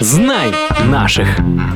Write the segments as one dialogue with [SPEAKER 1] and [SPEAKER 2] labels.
[SPEAKER 1] Знай наших.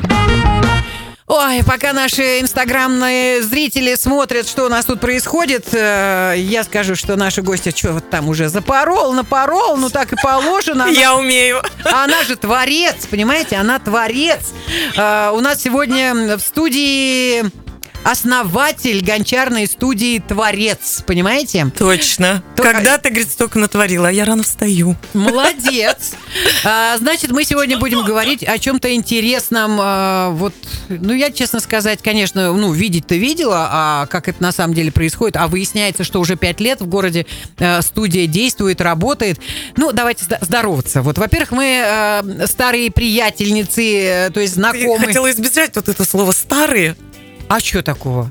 [SPEAKER 2] Ой, пока наши инстаграмные зрители смотрят, что у нас тут происходит, я скажу, что наши гости что там уже напорол, ну так и положено.
[SPEAKER 3] Я умею.
[SPEAKER 2] Она же творец, понимаете, она творец. У нас сегодня в студии основатель гончарной студии «Творец», понимаете?
[SPEAKER 3] Точно. Когда-то, говорит, столько натворила, а я рано встаю.
[SPEAKER 2] Молодец. Значит, мы сегодня будем говорить о чем-то интересном. Я, честно сказать, конечно, видеть-то видела, а как это на самом деле происходит. А выясняется, что уже 5 лет в городе студия действует, работает. Давайте здороваться. Во-первых, мы старые приятельницы, то есть знакомые.
[SPEAKER 3] Я хотела избежать это слово «старые».
[SPEAKER 2] А что такого?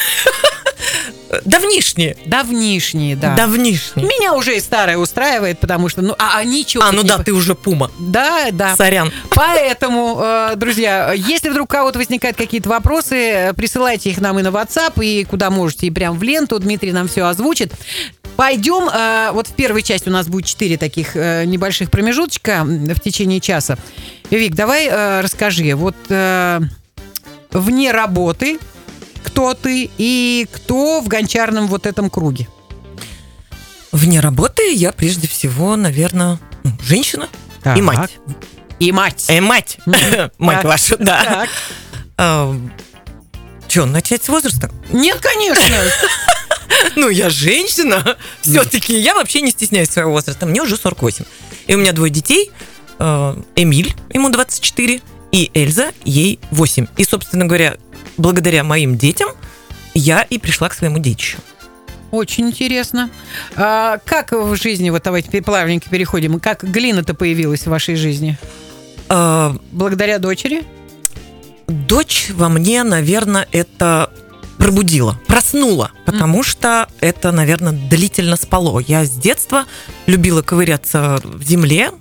[SPEAKER 3] Давнишние.
[SPEAKER 2] Давнишние, да.
[SPEAKER 3] Давнишние.
[SPEAKER 2] Меня уже и старое устраивает, потому что, они что-то...
[SPEAKER 3] ты уже пума.
[SPEAKER 2] Да.
[SPEAKER 3] Сорян.
[SPEAKER 2] Поэтому, друзья, если вдруг у кого-то возникают какие-то вопросы, присылайте их нам и на WhatsApp, и куда можете, и прям в ленту. Дмитрий нам все озвучит. Пойдем, в первой части у нас будет 4 таких небольших промежуточка в течение часа. Вик, давай расскажи, вне работы, кто ты и кто в гончарном этом круге?
[SPEAKER 3] Вне работы я прежде всего, наверное, женщина.
[SPEAKER 2] Так.
[SPEAKER 3] И мать.
[SPEAKER 2] И мать.
[SPEAKER 3] Мать. Мать ваша, да. Что, начать с возраста?
[SPEAKER 2] Нет, конечно.
[SPEAKER 3] Я женщина. Все-таки я вообще не стесняюсь своего возраста. Мне уже 48. И у меня 2 детей. Эмиль, ему 24. И Эльза, ей 8. И, собственно говоря, благодаря моим детям я и пришла к своему детищу.
[SPEAKER 2] Очень интересно. Как в жизни, давайте плавненько переходим, как глина-то появилась в вашей жизни? Благодаря дочери?
[SPEAKER 3] Дочь во мне, наверное, это проснула, потому что это, наверное, длительно спало. Я с детства любила ковыряться в земле.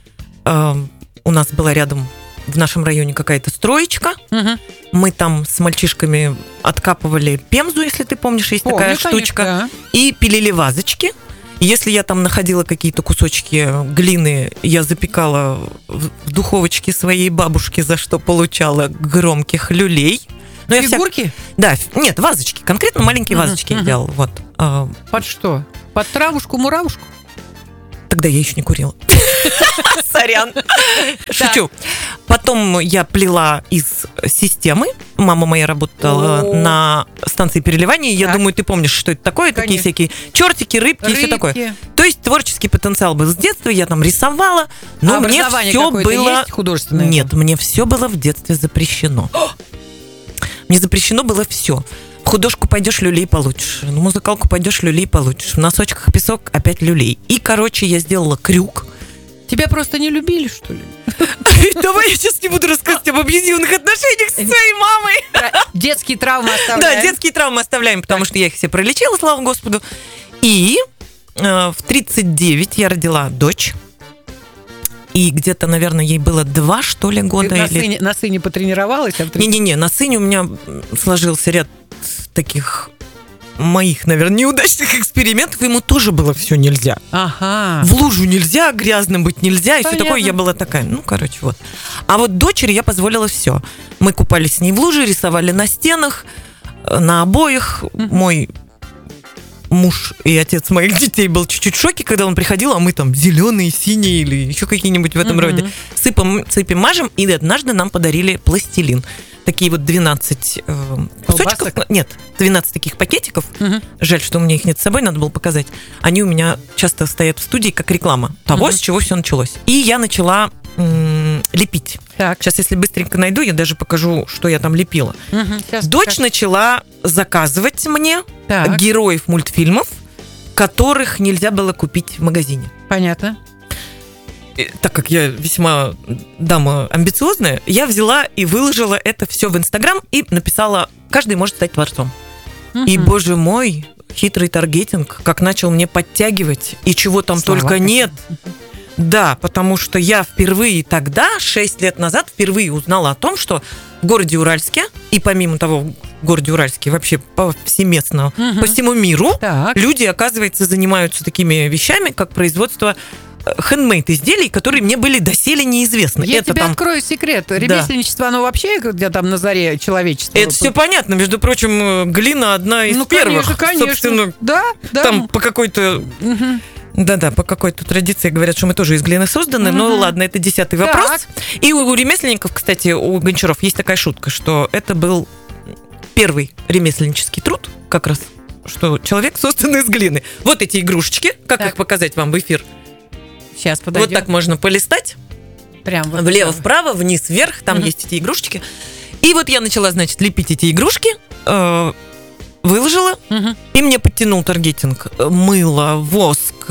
[SPEAKER 3] У нас была рядом в нашем районе какая-то строечка. Угу. Мы там с мальчишками откапывали пемзу, если ты помнишь, есть такая штучка. Конечно, да. И пилили вазочки. И если я там находила какие-то кусочки глины, я запекала в духовочке своей бабушки, за что получала громких люлей.
[SPEAKER 2] Фигурки?
[SPEAKER 3] Да, нет, вазочки. Конкретно маленькие вазочки я делала.
[SPEAKER 2] Под что? Под травушку-муравушку?
[SPEAKER 3] Тогда я еще не курила. Сорян. Шучу. Потом я плела из системы. Мама моя работала на станции переливания. Я думаю, ты помнишь, что это такое. Такие всякие чертики, рыбки и все такое. То есть творческий потенциал был с детства. Я там рисовала. Но мне все было...
[SPEAKER 2] художественное?
[SPEAKER 3] Нет, мне все было в детстве запрещено. Мне запрещено было все. В художку пойдешь, люлей получишь. На музыкалку пойдешь, люлей получишь. В носочках песок, опять люлей. И, я сделала крюк.
[SPEAKER 2] Тебя просто не любили, что ли?
[SPEAKER 3] Давай я сейчас не буду рассказывать об абьюзивных отношениях со своей мамой.
[SPEAKER 2] Детские травмы оставляем.
[SPEAKER 3] Да, детские травмы оставляем, потому что я их все пролечила, слава Господу. И в 39 я родила дочь. И где-то, наверное, ей было 2, что ли, года.
[SPEAKER 2] На сыне потренировалась?
[SPEAKER 3] Не-не-не, на сыне у меня сложился ряд таких моих, наверное, неудачных экспериментов. Ему тоже было все нельзя.
[SPEAKER 2] Ага.
[SPEAKER 3] В лужу нельзя, грязным быть нельзя. И все такое. Я была такая, вот. А вот дочери я позволила все. Мы купались с ней в луже, рисовали на стенах, на обоях. Мой муж и отец моих детей был чуть-чуть в шоке, когда он приходил, а мы там зеленые, синие или еще какие-нибудь в этом роде. Сыпем, мажем, и однажды нам подарили пластилин. Такие 12 кусочков. Нет, 12 таких пакетиков. Жаль, что у меня их нет с собой, надо было показать. Они у меня часто стоят в студии как реклама того, с чего все началось. И я начала лепить. Так. Сейчас, если быстренько найду, я даже покажу, что я там лепила. Дочь начала заказывать мне героев мультфильмов, которых нельзя было купить в магазине.
[SPEAKER 2] Понятно.
[SPEAKER 3] Так как я весьма дама амбициозная, я взяла и выложила это все в Инстаграм и написала: каждый может стать творцом. И, боже мой, хитрый таргетинг, как начал мне подтягивать, и чего там только нет. Да, потому что я впервые тогда, 6 лет назад, впервые узнала о том, что в городе Уральске, и помимо того, в городе Уральске вообще повсеместно, по всему миру, люди, оказывается, занимаются такими вещами, как производство хендмейд изделий, которые мне были доселе неизвестны.
[SPEAKER 2] Я тебе открою секрет. Ремесленничество, оно вообще где там на заре человечества.
[SPEAKER 3] Это все понятно. Между прочим, глина одна из первых.
[SPEAKER 2] Конечно.
[SPEAKER 3] Собственно,
[SPEAKER 2] да.
[SPEAKER 3] Там по какой-то... Да-да, по какой-то традиции говорят, что мы тоже из глины созданы. Но ладно, это 10-й вопрос. И у ремесленников, кстати, у гончаров есть такая шутка, что это был первый ремесленнический труд, как раз, что человек создан из глины. Вот эти игрушечки, как их показать вам в эфир?
[SPEAKER 2] Сейчас подойдем.
[SPEAKER 3] Вот так можно полистать.
[SPEAKER 2] Прям вот
[SPEAKER 3] влево-вправо, вниз-вверх, там есть эти игрушечки. И вот я начала, значит, лепить эти игрушки, выложила, и мне подтянул таргетинг мыло, воск,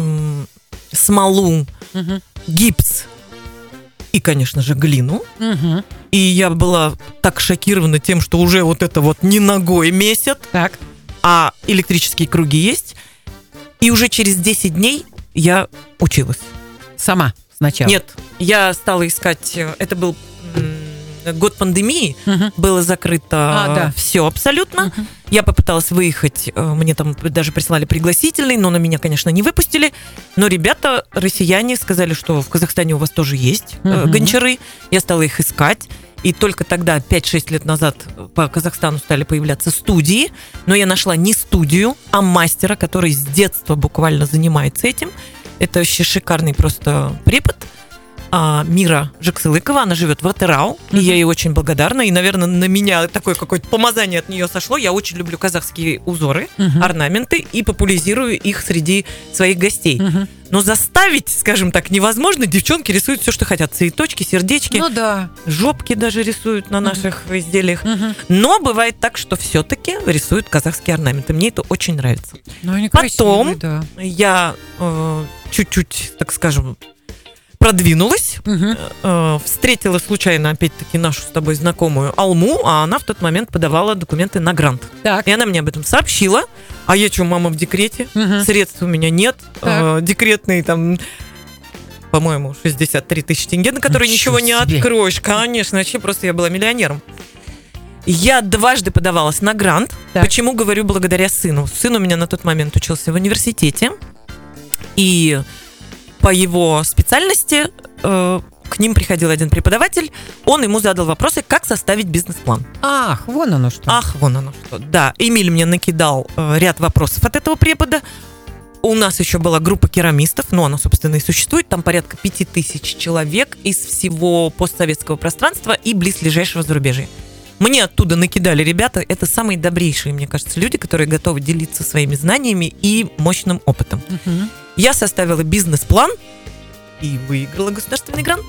[SPEAKER 3] смолу, гипс и, конечно же, глину. И я была так шокирована тем, что уже вот это вот не ногой месят, а электрические круги есть. И уже через 10 дней я училась.
[SPEAKER 2] Сама сначала?
[SPEAKER 3] Нет, я стала искать, это был... год пандемии, было закрыто все абсолютно. Я попыталась выехать, мне там даже прислали пригласительный, но на меня, конечно, не выпустили. Но ребята, россияне, сказали, что в Казахстане у вас тоже есть гончары. Я стала их искать. И только тогда, 5-6 лет назад, по Казахстану стали появляться студии. Но я нашла не студию, а мастера, который с детства буквально занимается этим. Это вообще шикарный просто препод. Мира Жексылыкова, она живет в Атырау, и я ей очень благодарна, и, наверное, на меня такое какое-то помазание от нее сошло. Я очень люблю казахские узоры, орнаменты, и популяризирую их среди своих гостей. Но заставить, скажем так, невозможно. Девчонки рисуют все, что хотят. Цветочки, сердечки, жопки даже рисуют на наших изделиях. Но бывает так, что все-таки рисуют казахские орнаменты. Мне это очень нравится. Потом я чуть-чуть, так скажем, продвинулась, встретила случайно, опять-таки, нашу с тобой знакомую Алму, а она в тот момент подавала документы на грант. И она мне об этом сообщила. А я что, мама в декрете? Средств у меня нет. Декретные там, по-моему, 63 тысячи тенге, на которые ничего не откроешь. Конечно, вообще просто я была миллионером. Я дважды подавалась на грант. Почему говорю благодаря сыну? Сын у меня на тот момент учился в университете. И по его специальности к ним приходил один преподаватель, он ему задал вопросы, как составить бизнес-план.
[SPEAKER 2] Ах, вон оно что.
[SPEAKER 3] Да, Эмиль мне накидал ряд вопросов от этого препода. У нас еще была группа керамистов, но она, собственно, и существует. Там порядка 5000 человек из всего постсоветского пространства и близлежащего зарубежья. Мне оттуда накидали ребята. Это самые добрейшие, мне кажется, люди, которые готовы делиться своими знаниями и мощным опытом. Я составила бизнес-план и выиграла государственный грант.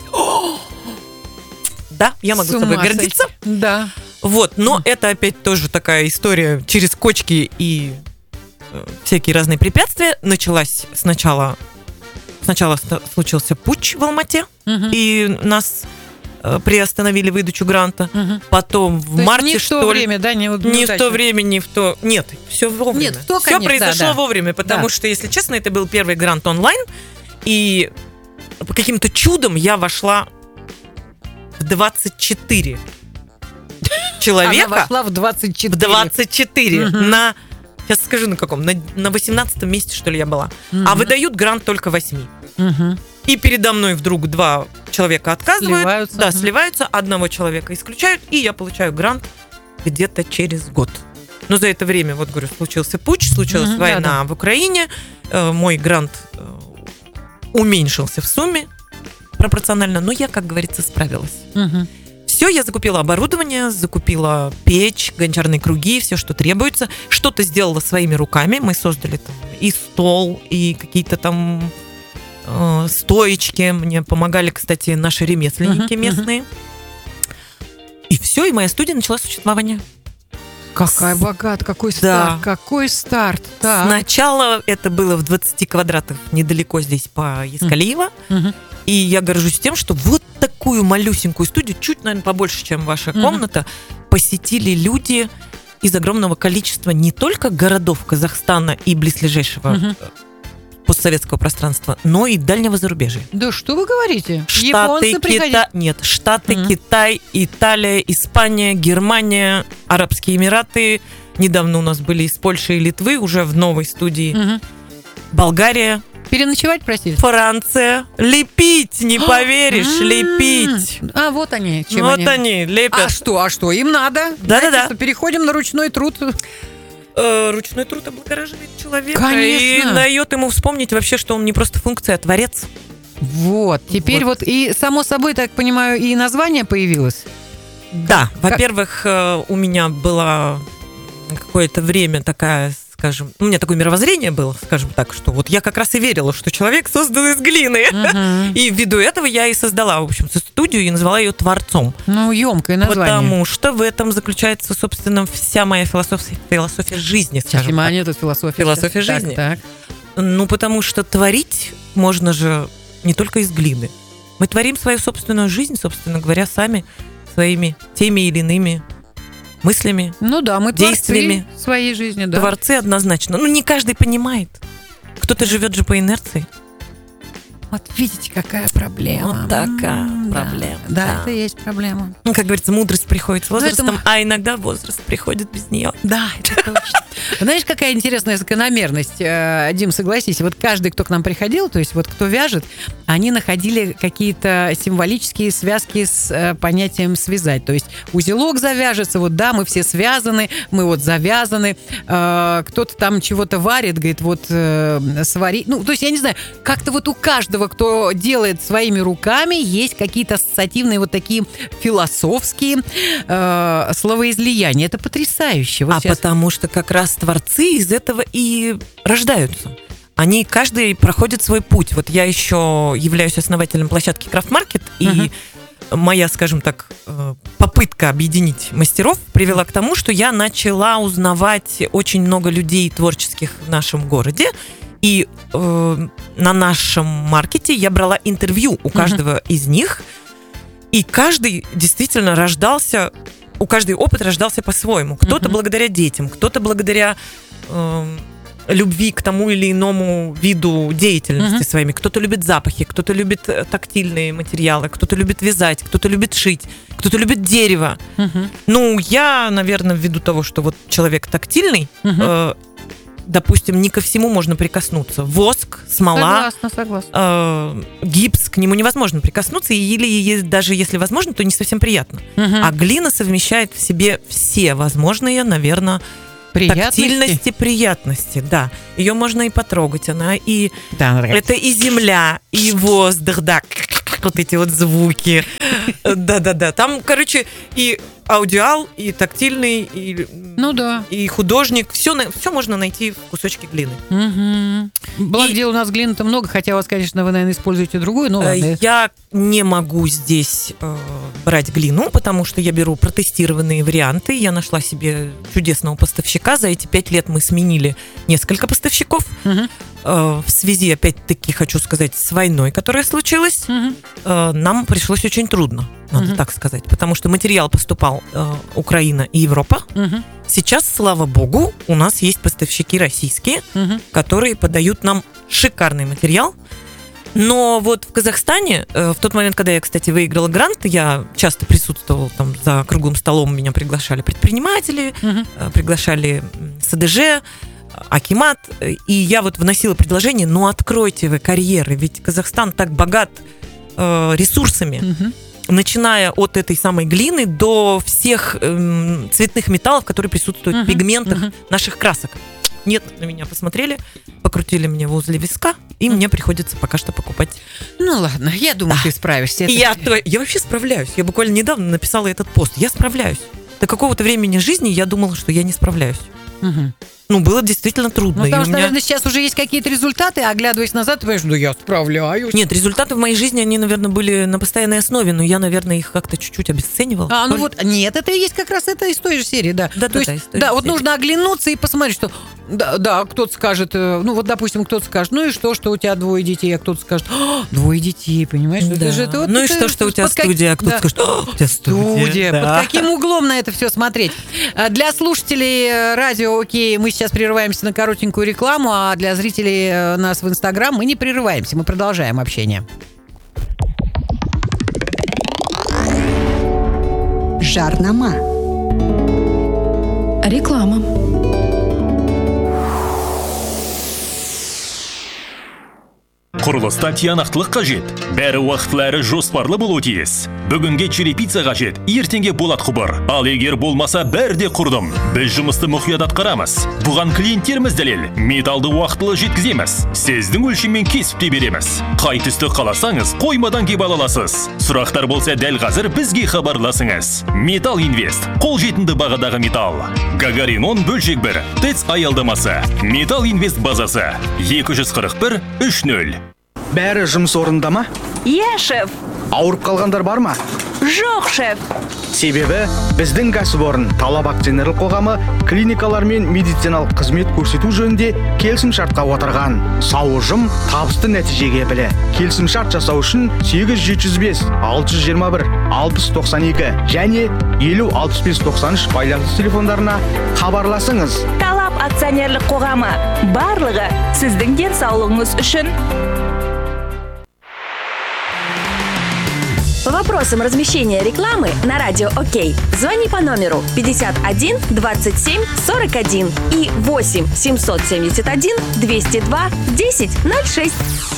[SPEAKER 3] Да, я могу собой гордиться.
[SPEAKER 2] Да.
[SPEAKER 3] Вот, но это опять тоже такая история через кочки и всякие разные препятствия. Началась сначала случился путч в Алмате, и нас приостановили выдачу гранта. Потом в марте,
[SPEAKER 2] не
[SPEAKER 3] что ли...
[SPEAKER 2] время, да,
[SPEAKER 3] не в то время, не в то... Нет, все вовремя.
[SPEAKER 2] Нет, в то,
[SPEAKER 3] все произошло вовремя, потому что, если честно, это был первый грант онлайн, и по каким-то чудом я вошла в 24 человека.
[SPEAKER 2] Она вошла в 24.
[SPEAKER 3] В 24. На... Сейчас скажу, на каком. На 18-м месте, что ли, я была. А выдают грант только 8. И передо мной вдруг 2 человека отказывают. Сливаются. Одного человека исключают, и я получаю грант где-то через год. Но за это время, вот говорю, случился путч, случилась война в Украине. Мой грант уменьшился в сумме пропорционально, но я, как говорится, справилась. Все, я закупила оборудование, закупила печь, гончарные круги, все, что требуется. Что-то сделала своими руками. Мы создали там и стол, и какие-то там стоечки. Мне помогали, кстати, наши ремесленники местные. И все, и моя студия начала существование.
[SPEAKER 2] Какая богатая, какой старт, какой старт. Так.
[SPEAKER 3] Сначала это было в 20 квадратах, недалеко здесь по Ескалиево. И я горжусь тем, что вот такую малюсенькую студию, чуть, наверное, побольше, чем ваша комната, посетили люди из огромного количества не только городов Казахстана и близлежащего постсоветского пространства, но и дальнего зарубежья.
[SPEAKER 2] Да что вы говорите?
[SPEAKER 3] Штаты, Штаты, Китай, Италия, Испания, Германия, Арабские Эмираты. Недавно у нас были из Польши и Литвы, уже в новой студии. Болгария.
[SPEAKER 2] Переночевать просили?
[SPEAKER 3] Франция. Лепить, не поверишь, лепить.
[SPEAKER 2] А вот они, чем
[SPEAKER 3] вот они лепят.
[SPEAKER 2] А что, им надо?
[SPEAKER 3] Да-да-да.
[SPEAKER 2] Переходим на ручной труд.
[SPEAKER 3] Ручной труд облагораживает человека.
[SPEAKER 2] Конечно.
[SPEAKER 3] И дает ему вспомнить вообще, что он не просто функция, а творец.
[SPEAKER 2] Вот, теперь вот и, само собой, так понимаю, и название появилось?
[SPEAKER 3] Да, во-первых, у меня было какое-то время такая, скажем, у меня такое мировоззрение было, скажем так, что вот я как раз и верила, что человек создан из глины. И ввиду этого я и создала, в общем-то, студию и назвала ее «Творцом».
[SPEAKER 2] Ну, ёмкое название.
[SPEAKER 3] Потому что в этом заключается, собственно, вся моя философия жизни, скажем
[SPEAKER 2] внимание, тут философия.
[SPEAKER 3] Философия жизни.
[SPEAKER 2] Так.
[SPEAKER 3] Ну, потому что творить можно же не только из глины. Мы творим свою собственную жизнь, собственно говоря, сами своими теми или иными мыслями,
[SPEAKER 2] ну да, мы
[SPEAKER 3] действиями
[SPEAKER 2] творцы своей жизни, да.
[SPEAKER 3] Творцы однозначно. Ну, не каждый понимает. Кто-то живет же по инерции.
[SPEAKER 2] Вот видите, какая проблема.
[SPEAKER 3] Вот такая проблема.
[SPEAKER 2] Да, это и есть проблема.
[SPEAKER 3] Ну, как говорится, мудрость приходит с возрастом, а иногда возраст приходит без нее.
[SPEAKER 2] Да, это точно. Знаешь, какая интересная закономерность, Дим, согласись, вот каждый, кто к нам приходил, то есть вот кто вяжет, они находили какие-то символические связки с понятием «связать». То есть узелок завяжется, вот да, мы все связаны, мы вот завязаны, кто-то там чего-то варит, говорит, вот сварить. Ну, то есть я не знаю, как-то вот у каждого, кто делает своими руками, есть какие-то ассоциативные вот такие философские словоизлияния. Это потрясающе. Вот сейчас...
[SPEAKER 3] потому что как раз творцы из этого и рождаются. Они каждый проходит свой путь. Вот я еще являюсь основателем площадки Craft Market, и моя, скажем так, попытка объединить мастеров привела к тому, что я начала узнавать очень много людей творческих в нашем городе. И на нашем маркете я брала интервью у каждого из них, и каждый действительно рождался, у каждый опыт рождался по-своему. Кто-то благодаря детям, кто-то благодаря любви к тому или иному виду деятельности своими. Кто-то любит запахи, кто-то любит тактильные материалы, кто-то любит вязать, кто-то любит шить, кто-то любит дерево. Ну, я, наверное, ввиду того, что вот человек тактильный, допустим, не ко всему можно прикоснуться. Воск, смола,
[SPEAKER 2] согласна.
[SPEAKER 3] Гипс, к нему невозможно прикоснуться, или даже если возможно, то не совсем приятно. А глина совмещает в себе все возможные, наверное, тактильности, приятности, да. Ее можно и потрогать, она и... Да, это и земля, и воздух, да, вот эти вот звуки. Да-да-да. Там, короче, и аудиал, и тактильный, и,
[SPEAKER 2] ну, да.
[SPEAKER 3] И художник. Все можно найти в кусочке глины.
[SPEAKER 2] Благо дело, у нас глины-то много, хотя у вас, конечно, вы, наверное, используете другую, но ладно.
[SPEAKER 3] Я не могу здесь брать глину, потому что я беру протестированные варианты. Я нашла себе чудесного поставщика. За эти 5 лет мы сменили несколько поставщиков. В связи, опять-таки, хочу сказать, с войной, которая случилась, нам пришлось очень трудно, надо так сказать, потому что материал поступал Украина и Европа. Сейчас, слава богу, у нас есть поставщики российские, которые подают нам шикарный материал. Но вот в Казахстане, в тот момент, когда я, кстати, выиграла грант, я часто присутствовала там за круглым столом, меня приглашали предприниматели, приглашали СДЖ, Акимат, и я вот вносила предложение, ну откройте вы карьеры, ведь Казахстан так богат ресурсами, начиная от этой самой глины до всех цветных металлов, которые присутствуют в пигментах наших красок. Нет, на меня посмотрели, покрутили меня возле виска, и мне приходится пока что покупать.
[SPEAKER 2] Ну ладно, я думаю, ты справишься.
[SPEAKER 3] Я вообще справляюсь. Я буквально недавно написала этот пост. Я справляюсь. До какого-то времени жизни я думала, что я не справляюсь. Ну, было действительно трудно.
[SPEAKER 2] Ну, потому что, наверное, сейчас уже есть какие-то результаты, а оглядываясь назад, ты понимаешь, ну, я справляюсь.
[SPEAKER 3] Нет, результаты в моей жизни, они, наверное, были на постоянной основе, но я, наверное, их как-то чуть-чуть обесценивала.
[SPEAKER 2] Ну вот, нет, это и есть как раз это из той же серии, да. Да, вот нужно оглянуться и посмотреть, что, да, кто-то скажет, ну, вот, допустим, кто-то скажет, ну, и что у тебя 2 детей, а кто-то скажет, 2 детей, понимаешь?
[SPEAKER 3] Да. Ну, и что у тебя студия, а кто-то скажет, у тебя студия.
[SPEAKER 2] Под каким углом на это все смотреть? Для слушателей радио «Окей», мы сейчас прерываемся на коротенькую рекламу, а для зрителей нас в Инстаграм мы не прерываемся, мы продолжаем общение.
[SPEAKER 1] Жарнама. Реклама. Құрылыста тиянақтылық қажет. Бәрі уақытлары жоспарлы болуы тиіс. Бүгінге черепица қажет, ертеңге болат құбыр. Ал егер болмаса бәрі де құрдым. Біз жұмысты мұқият атқарамыз. Бұған клиенттеріміз дәлел. Металды уақытылы жеткіземіз. Сіздің өлшеммен кесіп те береміз. Қай түсті қаласаңыз, қоймадан кеп ала аласыз. Сұрақтар болса дәл қазір бізге хабарласыңыз. Металл Инвест. Қолжетімді бағадағы металл. Гагарин 10 бөлшек 1. ТЭЦ аялдамасы. Металл Инвест базасы. 241-30.
[SPEAKER 4] Бәрі жұмыс орнында ма?
[SPEAKER 5] Иә, шеф.
[SPEAKER 4] Ауырып қалғандар бар ма?
[SPEAKER 5] Жоқ, шеф.
[SPEAKER 4] Себебі біздің кәсіпорын Талап акционерлік қоғамы клиникалар мен медициналық қызмет көрсету жөнінде келісім шартқа отырған. Сау ұжым табысты нәтижеге білі. Келісім шарт жасау үшін 8705 621 6092 және 50 65 93 байланыс телефондарына хабарласыңыз.
[SPEAKER 5] Талап акционерлік қоғамы. Барлығы сіздің денсаулығыңыз үшін.
[SPEAKER 6] По вопросам размещения рекламы на радио ОК звони по номеру 51 27 41 и 8 771 202 10 06.